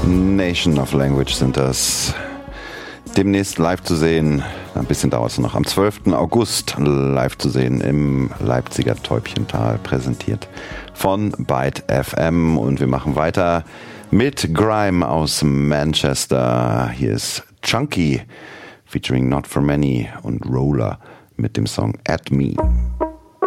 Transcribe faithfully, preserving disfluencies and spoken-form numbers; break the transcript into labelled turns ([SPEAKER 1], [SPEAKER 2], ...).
[SPEAKER 1] Nation of Language sind das. Demnächst live zu sehen, ein bisschen dauert es noch, am zwölften August live zu sehen im Leipziger Täubchental, präsentiert von Byte F M. Und wir machen weiter mit Grime aus Manchester. Hier ist Chunky featuring Not For Many und Roller mit dem Song At Me.